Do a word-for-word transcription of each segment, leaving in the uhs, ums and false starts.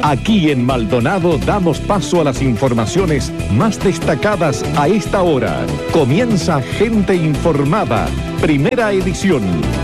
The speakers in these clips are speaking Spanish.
Aquí en Maldonado damos paso a las informaciones más destacadas a esta hora. Comienza Gente Informada, primera edición.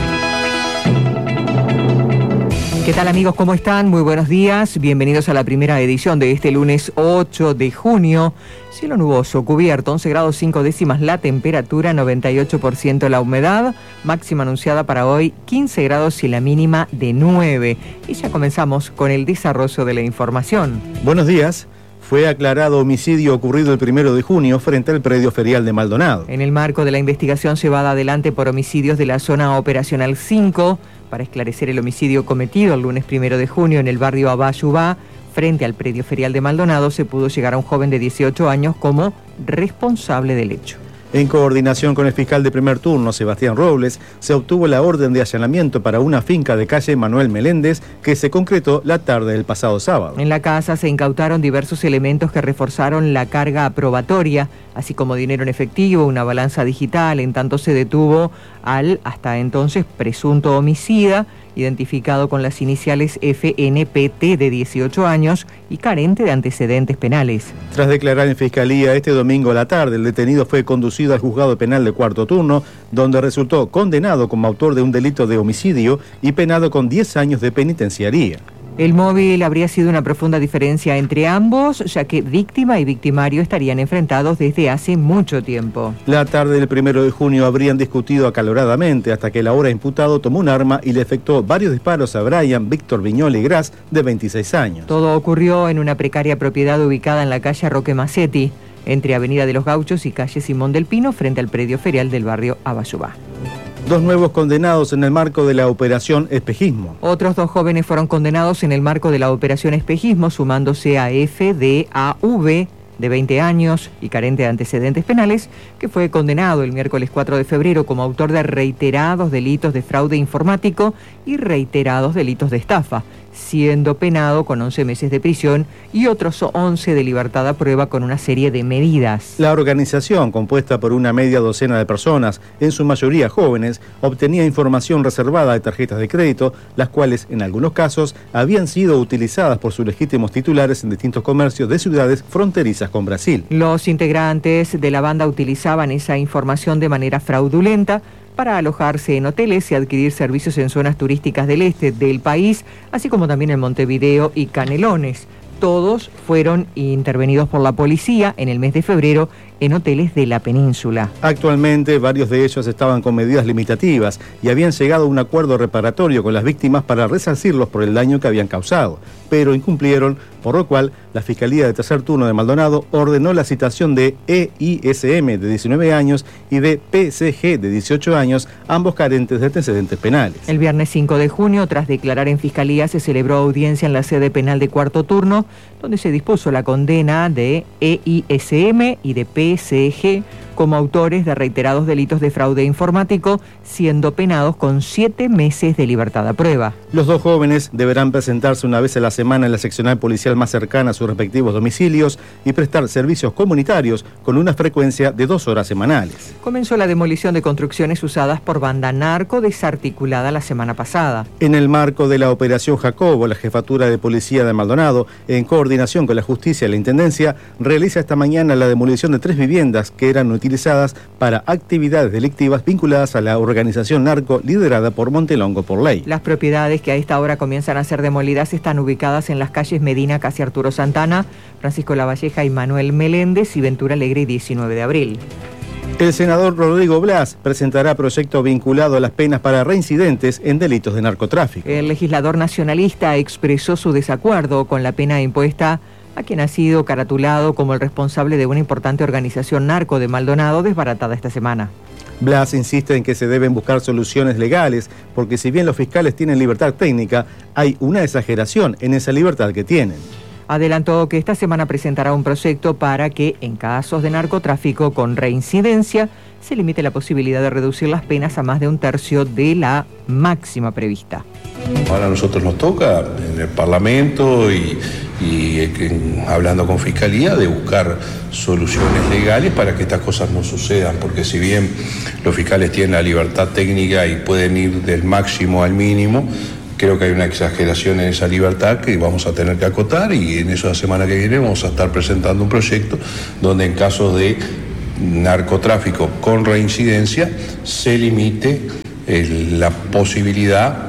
¿Qué tal, amigos? ¿Cómo están? Muy buenos días. Bienvenidos a la primera edición de este lunes ocho de junio. Cielo nuboso, cubierto, once grados cinco décimas la temperatura, noventa y ocho por ciento la humedad. Máxima anunciada para hoy, quince grados y la mínima de nueve. Y ya comenzamos con el desarrollo de la información. Buenos días. Fue aclarado homicidio ocurrido el primero de junio frente al predio ferial de Maldonado. En el marco de la investigación llevada adelante por homicidios de la zona operacional cinco, para esclarecer el homicidio cometido el lunes primero de junio en el barrio Abayubá, frente al predio ferial de Maldonado, se pudo llegar a un joven de dieciocho años como responsable del hecho. En coordinación con el fiscal de primer turno, Sebastián Robles, se obtuvo la orden de allanamiento para una finca de calle Manuel Meléndez que se concretó la tarde del pasado sábado. En la casa se incautaron diversos elementos que reforzaron la carga aprobatoria, así como dinero en efectivo, una balanza digital. En tanto se detuvo al hasta entonces presunto homicida, identificado con las iniciales F N P T, de dieciocho años y carente de antecedentes penales. Tras declarar en fiscalía este domingo a la tarde, el detenido fue conducido al juzgado penal de cuarto turno, donde resultó condenado como autor de un delito de homicidio y penado con diez años de penitenciaría. El móvil habría sido una profunda diferencia entre ambos, ya que víctima y victimario estarían enfrentados desde hace mucho tiempo. La tarde del primero de junio habrían discutido acaloradamente hasta que el ahora imputado tomó un arma y le efectuó varios disparos a Brian Víctor Viñole Gras, de veintiséis años. Todo ocurrió en una precaria propiedad ubicada en la calle Roque Macetti, entre Avenida de los Gauchos y calle Simón del Pino, frente al predio ferial del barrio Abayubá. Dos nuevos condenados en el marco de la Operación Espejismo. Otros dos jóvenes fueron condenados en el marco de la Operación Espejismo, sumándose a F D A V, de veinte años y carente de antecedentes penales, que fue condenado el miércoles cuatro de febrero como autor de reiterados delitos de fraude informático y reiterados delitos de estafa, siendo penado con once meses de prisión y otros once de libertad a prueba con una serie de medidas. La organización, compuesta por una media docena de personas, en su mayoría jóvenes, obtenía información reservada de tarjetas de crédito, las cuales en algunos casos habían sido utilizadas por sus legítimos titulares en distintos comercios de ciudades fronterizas con Brasil. Los integrantes de la banda utilizaban esa información de manera fraudulenta para alojarse en hoteles y adquirir servicios en zonas turísticas del este del país, así como también en Montevideo y Canelones. Todos fueron intervenidos por la policía en el mes de febrero en hoteles de la península. Actualmente, varios de ellos estaban con medidas limitativas y habían llegado a un acuerdo reparatorio con las víctimas para resarcirlos por el daño que habían causado, pero incumplieron, por lo cual la Fiscalía de Tercer Turno de Maldonado ordenó la citación de E I S M, de diecinueve años, y de P C G, de dieciocho años, ambos carentes de antecedentes penales. El viernes cinco de junio, tras declarar en Fiscalía, se celebró audiencia en la sede penal de cuarto turno, donde se dispuso la condena de E I S M y de P C G como autores de reiterados delitos de fraude informático, siendo penados con siete meses de libertad a prueba. Los dos jóvenes deberán presentarse una vez a la semana en la seccional policial más cercana a sus respectivos domicilios y prestar servicios comunitarios con una frecuencia de dos horas semanales. Comenzó la demolición de construcciones usadas por banda narco desarticulada la semana pasada. En el marco de la Operación Jacobo, la Jefatura de Policía de Maldonado, en coordinación con la Justicia y la Intendencia, realiza esta mañana la demolición de tres viviendas que eran utilizadas para actividades delictivas vinculadas a la organización narco liderada por Montelongo por ley. Las propiedades que a esta hora comienzan a ser demolidas están ubicadas en las calles Medina, casi Arturo Santana, Francisco Lavalleja y Manuel Meléndez y Ventura Alegre y diecinueve de abril. El senador Rodrigo Blas presentará proyecto vinculado a las penas para reincidentes en delitos de narcotráfico. El legislador nacionalista expresó su desacuerdo con la pena impuesta a quien ha sido caratulado como el responsable de una importante organización narco de Maldonado desbaratada esta semana. Blas insiste en que se deben buscar soluciones legales, porque si bien los fiscales tienen libertad técnica, hay una exageración en esa libertad que tienen. Adelantó que esta semana presentará un proyecto para que, en casos de narcotráfico con reincidencia, se limite la posibilidad de reducir las penas a más de un tercio de la máxima prevista. Ahora a nosotros nos toca en el Parlamento y, y en, hablando con Fiscalía de buscar soluciones legales para que estas cosas no sucedan, porque si bien los fiscales tienen la libertad técnica y pueden ir del máximo al mínimo, Creo que hay una exageración en esa libertad que vamos a tener que acotar, y en esa semana que viene vamos a estar presentando un proyecto donde en caso de narcotráfico con reincidencia se limite el, la posibilidad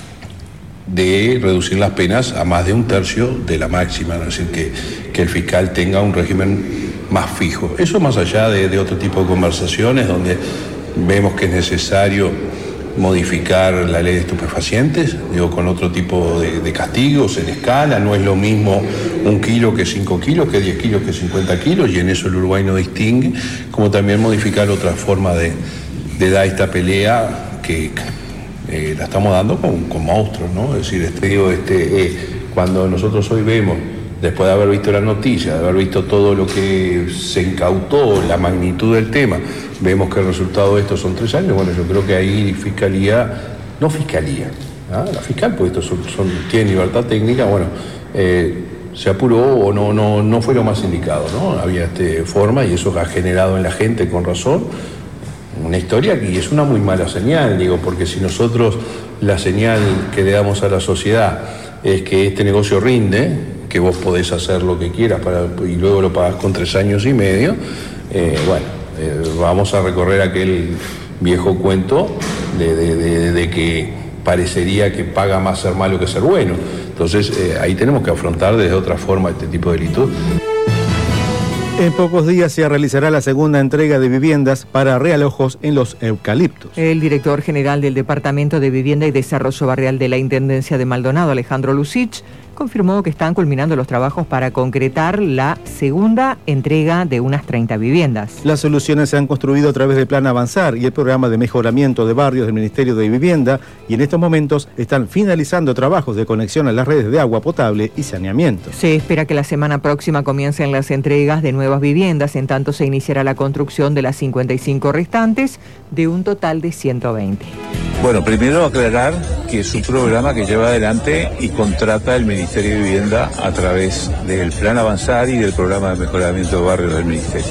de reducir las penas a más de un tercio de la máxima, es decir, que, que el fiscal tenga un régimen más fijo. Eso más allá de, de otro tipo de conversaciones donde vemos que es necesario modificar la ley de estupefacientes, digo, con otro tipo de, de castigos en escala. No es lo mismo un kilo que cinco kilos, que diez kilos que cincuenta kilos, y en eso el Uruguay no distingue, como también modificar otra forma de, de dar esta pelea que eh, la estamos dando con, con monstruos, ¿no? Es decir, este, digo, este, eh, cuando nosotros hoy vemos, después de haber visto la noticia, de haber visto todo lo que se incautó, la magnitud del tema, vemos que el resultado de esto son tres años. Bueno, yo creo que ahí Fiscalía, no Fiscalía, ¿ah? la fiscal, pues estos son, son, tienen libertad técnica, bueno, eh, se apuró o no, no, no fue lo más indicado, ¿no? Había este forma, y eso ha generado en la gente, con razón, una historia que es una muy mala señal, digo, porque si nosotros la señal que le damos a la sociedad es que este negocio rinde, que vos podés hacer lo que quieras para, y luego lo pagás con tres años y medio, eh, bueno, eh, vamos a recorrer aquel viejo cuento de, de, de, de que parecería que paga más ser malo que ser bueno. Entonces eh, ahí tenemos que afrontar desde otra forma este tipo de delitos. En pocos días se realizará la segunda entrega de viviendas para realojos en los eucaliptos. El director general del Departamento de Vivienda y Desarrollo Barrial de la Intendencia de Maldonado, Alejandro Lucich, confirmó que están culminando los trabajos para concretar la segunda entrega de unas treinta viviendas. Las soluciones se han construido a través del Plan Avanzar y el programa de mejoramiento de barrios del Ministerio de Vivienda, y en estos momentos están finalizando trabajos de conexión a las redes de agua potable y saneamiento. Se espera que la semana próxima comiencen las entregas de nuevas viviendas, en tanto se iniciará la construcción de las cincuenta y cinco restantes, de un total de ciento veinte. Bueno, primero aclarar que es un programa que lleva adelante y contrata el Ministerio de Vivienda a través del Plan Avanzar y del programa de mejoramiento de barrios del Ministerio.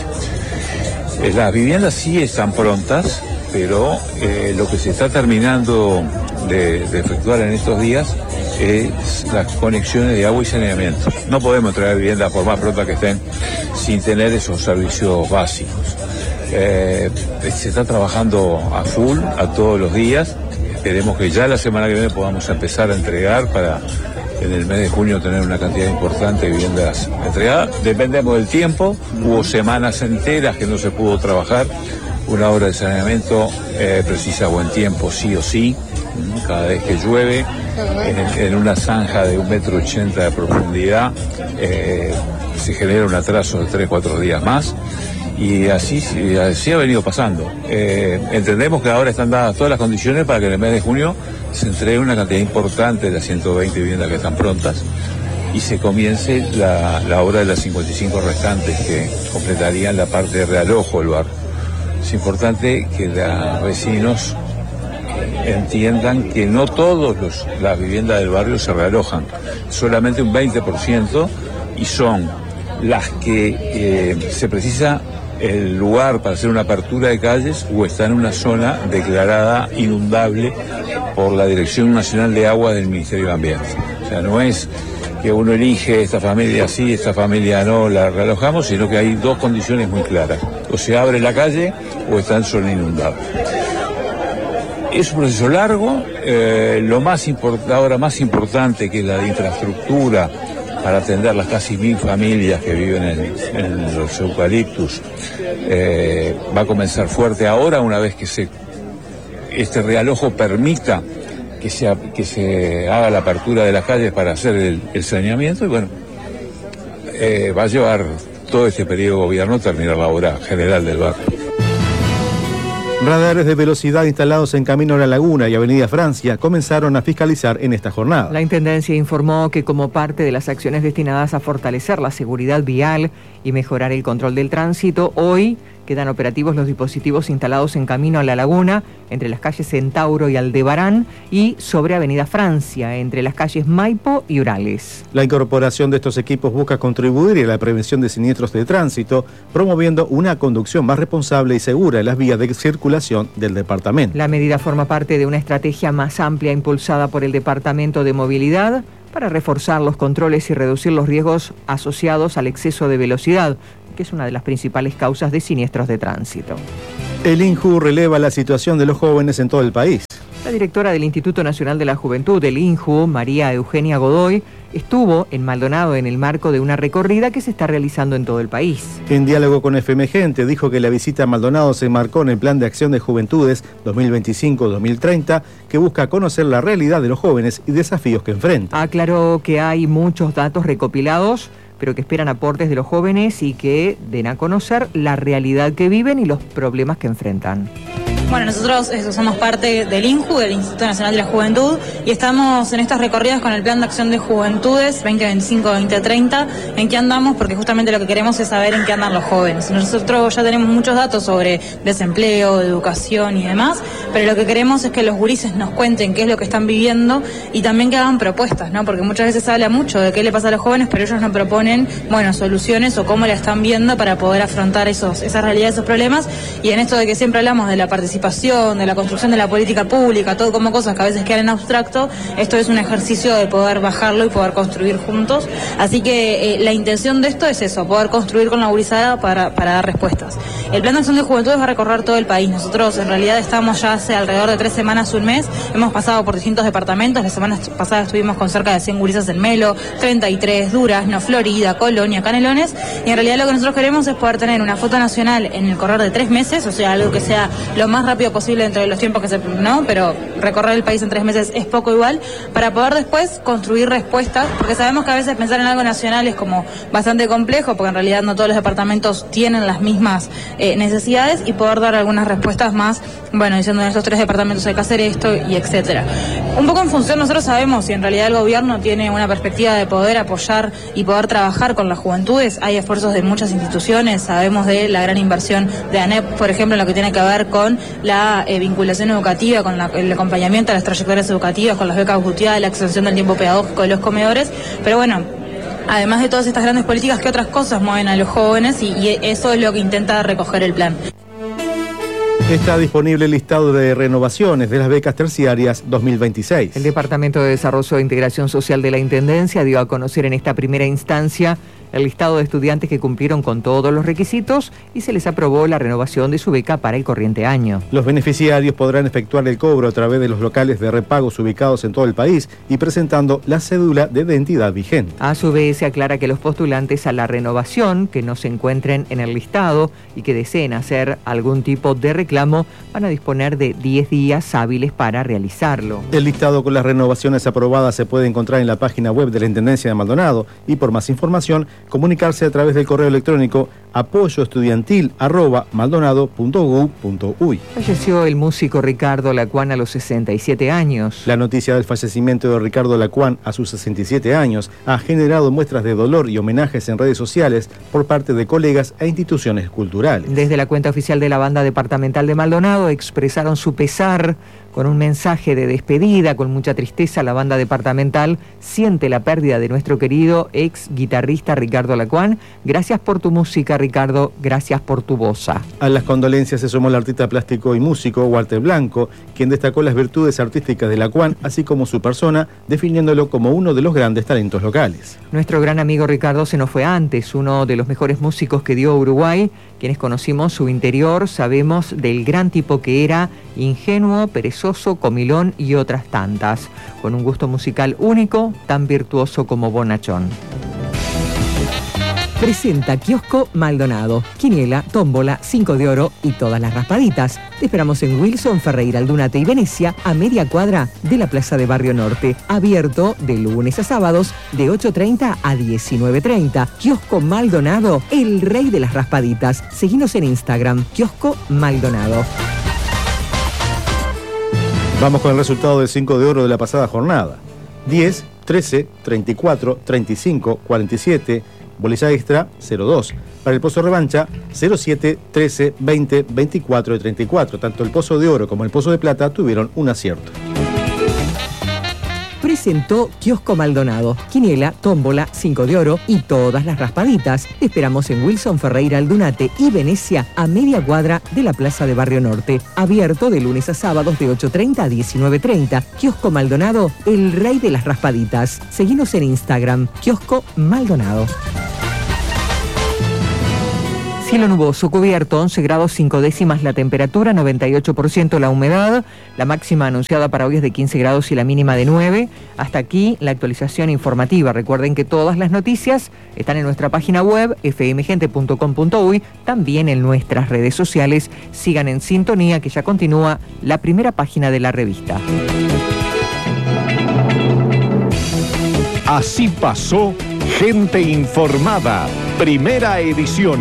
Eh, las viviendas sí están prontas, pero eh, lo que se está terminando de, de efectuar en estos días es las conexiones de agua y saneamiento. No podemos entregar viviendas por más prontas que estén sin tener esos servicios básicos. Eh, se está trabajando a full, a todos los días. Esperemos que ya la semana que viene podamos empezar a entregar para en el mes de junio tener una cantidad importante de viviendas entregadas. Dependemos del tiempo. Hubo semanas enteras que no se pudo trabajar. Una obra de saneamiento eh, precisa buen tiempo, sí o sí. Cada vez que llueve, en, en una zanja de un metro ochenta de profundidad, eh, se genera un atraso de tres, cuatro días más. Y así, así ha venido pasando. Eh, entendemos que ahora están dadas todas las condiciones para que en el mes de junio se entregue una cantidad importante de las ciento veinte viviendas que están prontas y se comience la, la obra de las cincuenta y cinco restantes que completarían la parte de realojo del barrio. Es importante que los vecinos entiendan que no todas las viviendas del barrio se realojan, solamente un veinte por ciento, y son las que eh, se precisa el lugar para hacer una apertura de calles o está en una zona declarada inundable por la Dirección Nacional de Agua del Ministerio de Ambiente. O sea, no es que uno elige esta familia sí, esta familia no, la realojamos, sino que hay dos condiciones muy claras. O se abre la calle o está en zona inundable. Es un proceso largo, eh, lo más import- ahora más importante que la de infraestructura para atender las casi mil familias que viven en, en los eucaliptus, eh, va a comenzar fuerte ahora, una vez que se, este realojo permita que se, que se haga la apertura de las calles para hacer el, el saneamiento, y bueno, eh, va a llevar todo este periodo de gobierno a terminar la obra general del barrio. Radares de velocidad instalados en Camino a la Laguna y Avenida Francia comenzaron a fiscalizar en esta jornada. La Intendencia informó que como parte de las acciones destinadas a fortalecer la seguridad vial y mejorar el control del tránsito, hoy quedan operativos los dispositivos instalados en Camino a la Laguna, entre las calles Centauro y Aldebarán, y sobre Avenida Francia, entre las calles Maipo y Urales. La incorporación de estos equipos busca contribuir a la prevención de siniestros de tránsito, promoviendo una conducción más responsable y segura en las vías de circulación circulación del departamento. La medida forma parte de una estrategia más amplia impulsada por el Departamento de Movilidad para reforzar los controles y reducir los riesgos asociados al exceso de velocidad, que es una de las principales causas de siniestros de tránsito. El INJU releva la situación de los jóvenes en todo el país. La directora del Instituto Nacional de la Juventud, del INJU, María Eugenia Godoy, estuvo en Maldonado en el marco de una recorrida que se está realizando en todo el país. En diálogo con F M Gente, dijo que la visita a Maldonado se enmarcó en el Plan de Acción de Juventudes dos mil veinticinco a dos mil treinta, que busca conocer la realidad de los jóvenes y desafíos que enfrentan. Aclaró que hay muchos datos recopilados, pero que esperan aportes de los jóvenes y que den a conocer la realidad que viven y los problemas que enfrentan. Bueno, nosotros eso, somos parte del INJU, del Instituto Nacional de la Juventud, y estamos en estas recorridas con el Plan de Acción de Juventudes veinte veinticinco a veinte treinta. ¿En qué andamos? Porque justamente lo que queremos es saber en qué andan los jóvenes. Nosotros ya tenemos muchos datos sobre desempleo, educación y demás, pero lo que queremos es que los gurises nos cuenten qué es lo que están viviendo y también que hagan propuestas, ¿no? Porque muchas veces se habla mucho de qué le pasa a los jóvenes, pero ellos no proponen, bueno, soluciones o cómo la están viendo para poder afrontar esos, esas realidades, esos problemas. Y en esto de que siempre hablamos de la participación, de la construcción de la política pública, todo como cosas que a veces quedan en abstracto, esto es un ejercicio de poder bajarlo y poder construir juntos. Así que eh, la intención de esto es eso, poder construir con la gurizada para, para dar respuestas. El Plan de Acción de Juventudes va a recorrer todo el país. Nosotros en realidad estamos ya hace alrededor de tres semanas, un mes, hemos pasado por distintos departamentos. La semana pasada estuvimos con cerca de cien gurisas en Melo, treinta y tres, Durazno, Florida, Colonia, Canelones, y en realidad lo que nosotros queremos es poder tener una foto nacional en el correr de tres meses, o sea, algo que sea lo más rápido posible dentro de los tiempos que se, ¿no? Pero recorrer el país en tres meses es poco igual, para poder después construir respuestas, porque sabemos que a veces pensar en algo nacional es como bastante complejo, porque en realidad no todos los departamentos tienen las mismas eh, necesidades, y poder dar algunas respuestas más, bueno, diciendo en estos tres departamentos hay que hacer esto y etcétera. Un poco en función, nosotros sabemos si en realidad el gobierno tiene una perspectiva de poder apoyar y poder trabajar con las juventudes. Hay esfuerzos de muchas instituciones, sabemos de la gran inversión de ANEP, por ejemplo, en lo que tiene que ver con la eh, vinculación educativa, con la, el acompañamiento a las trayectorias educativas, con las becas Gutiérrez, la extensión del tiempo pedagógico de los comedores, pero bueno, además de todas estas grandes políticas, ¿qué otras cosas mueven a los jóvenes? Y, y eso es lo que intenta recoger el plan. Está disponible el listado de renovaciones de las becas terciarias dos mil veintiséis. El Departamento de Desarrollo e Integración Social de la Intendencia dio a conocer en esta primera instancia el listado de estudiantes que cumplieron con todos los requisitos y se les aprobó la renovación de su beca para el corriente año. Los beneficiarios podrán efectuar el cobro a través de los locales de repagos ubicados en todo el país y presentando la cédula de identidad vigente. A su vez, se aclara que los postulantes a la renovación que no se encuentren en el listado y que deseen hacer algún tipo de reclamo van a disponer de diez días hábiles para realizarlo. El listado con las renovaciones aprobadas se puede encontrar en la página web de la Intendencia de Maldonado, y por más información comunicarse a través del correo electrónico apoyoestudiantil arroba maldonado punto gob punto uy. Falleció el músico Ricardo Lacuán a los sesenta y siete años. La noticia del fallecimiento de Ricardo Lacuán a sus sesenta y siete años ha generado muestras de dolor y homenajes en redes sociales por parte de colegas e instituciones culturales. Desde la cuenta oficial de la Banda Departamental de Maldonado expresaron su pesar con un mensaje de despedida. Con mucha tristeza, la Banda Departamental siente la pérdida de nuestro querido ex guitarrista Ricardo Lacuán. Gracias por tu música, Ricardo, gracias por tu voz. A las condolencias se sumó el artista plástico y músico Walter Blanco, quien destacó las virtudes artísticas de Lacuán, así como su persona, definiéndolo como uno de los grandes talentos locales. Nuestro gran amigo Ricardo se nos fue antes, uno de los mejores músicos que dio Uruguay. Quienes conocimos su interior sabemos del gran tipo que era, ingenuo, perezoso, comilón y otras tantas, con un gusto musical único, tan virtuoso como bonachón. Presenta Kiosco Maldonado, quiniela, tómbola, cinco de oro y todas las raspaditas. Te esperamos en Wilson, Ferreira, Aldunate y Venecia, a media cuadra de la Plaza de Barrio Norte. Abierto de lunes a sábados de ocho treinta a diecinueve treinta. Kiosco Maldonado, el rey de las raspaditas. Seguinos en Instagram, Kiosco Maldonado. Vamos con el resultado del cinco de oro de la pasada jornada. diez, trece, treinta y cuatro, treinta y cinco, cuarenta y siete... Bolilla extra cero dos. Para el pozo revancha cero siete, trece, veinte, veinticuatro y treinta y cuatro. Tanto el pozo de oro como el pozo de plata tuvieron un acierto. Presentó Kiosco Maldonado. Quiniela, tómbola, cinco de oro y todas las raspaditas. Te esperamos en Wilson Ferreira Aldunate y Venecia, a media cuadra de la Plaza de Barrio Norte. Abierto de lunes a sábados de ocho treinta a diecinueve treinta. Kiosco Maldonado, el rey de las raspaditas. Seguinos en Instagram, Kiosco Maldonado. Cielo nuboso, cubierto, once grados cinco décimas la temperatura, noventa y ocho por ciento la humedad. La máxima anunciada para hoy es de quince grados y la mínima de nueve. Hasta aquí la actualización informativa. Recuerden que todas las noticias están en nuestra página web, f m gente punto com punto u y, también en nuestras redes sociales. Sigan en sintonía, que ya continúa la primera página de la revista. Así pasó Gente Informada, primera edición.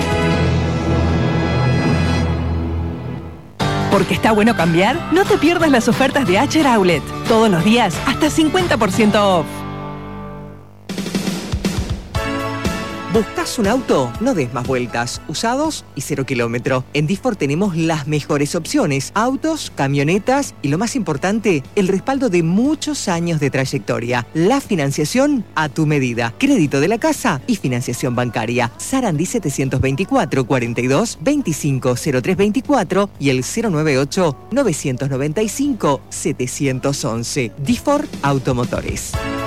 Porque está bueno cambiar, no te pierdas las ofertas de Acher Outlet. Todos los días, hasta cincuenta por ciento off. ¿Buscas un auto? No des más vueltas. Usados y cero kilómetro. En Difor tenemos las mejores opciones. Autos, camionetas y lo más importante, el respaldo de muchos años de trayectoria. La financiación a tu medida. Crédito de la casa y financiación bancaria. Sarandí setecientos veinticuatro, cuarenta y dos, veinticinco, cero tres veinticuatro y el cero noventa y ocho, novecientos noventa y cinco, setecientos once. Difor Automotores.